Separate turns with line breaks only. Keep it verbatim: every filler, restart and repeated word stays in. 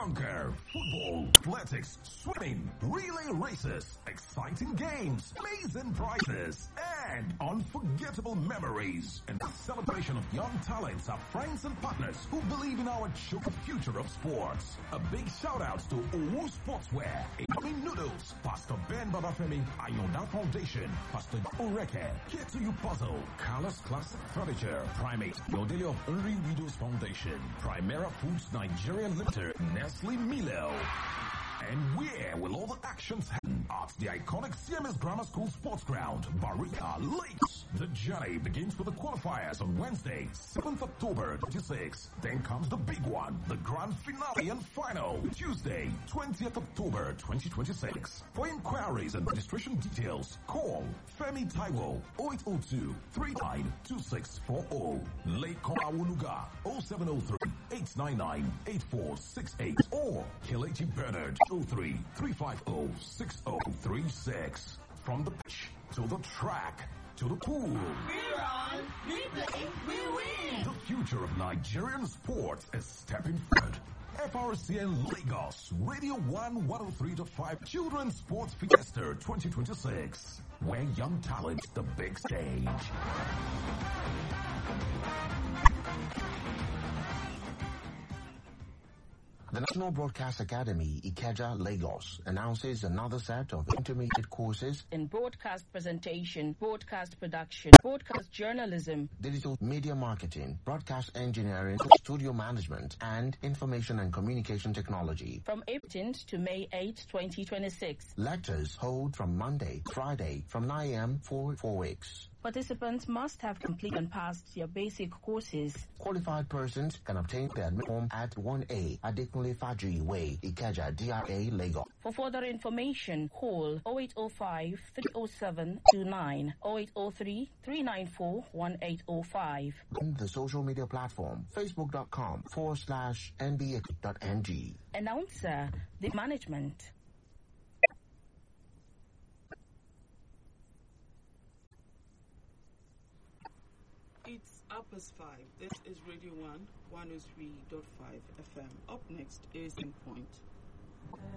snooker, football, athletics, swimming, relay races, exciting games, amazing prizes, and unforgettable memories. And the celebration of young talents, our friends and partners who believe in our chocolate future of sports. A big shout out to Owo Sportswear, Indomie Noodles, Pastor Ben Babafemi, Ayonda Foundation, Pastor Ureke, Kid to You Puzzle, Carlos Classic Furniture, Primate, Yodelio of Unri Widows Foundation, Primera Foods Nigeria Limited, Nestle Milo. And where will all the actions happen? At the iconic C M S Grammar School Sports Ground, Barika Lakes. The journey begins with the qualifiers on Wednesday, seventh October twenty-sixth. Then comes the big one, the grand finale and final, Tuesday, twentieth October twenty twenty-six. For inquiries and registration details, call Femi Taiwo oh eight oh two, three nine two six four oh, Lake Komawuluga oh seven oh three, eight nine nine, eight four six eight, or Kelechi Bernard oh three, three five oh, six oh three six. From the pitch to the track to the pool.
We run, we play, we win.
The future of Nigerian sports is stepping forward. F R C N Lagos, Radio one one oh three point five Children's Sports Fiesta twenty twenty-six. Where young talent, the big stage.
The National Broadcast Academy, Ikeja, Lagos, announces another set of intermediate courses
in broadcast presentation, broadcast production, broadcast journalism,
digital media marketing, broadcast engineering, studio management, and information and communication technology.
From April eighteenth to May eighth, twenty twenty-six.
Lectures hold from Monday, Friday, from nine a m for four weeks.
Participants must have completed and passed their basic courses.
Qualified persons can obtain their admission form at one A Adekunle Fajuyi Way, Ikeja, D R A, Lagos.
For further information, call oh eight oh five, three oh seven two nine, oh eight oh three, three nine four, one eight oh five.
On the social media platform, facebook.com forward slash nba.ng.
Announcer, the management.
It's up as five. This is Radio one, one oh three point five F M. Up next is In Point.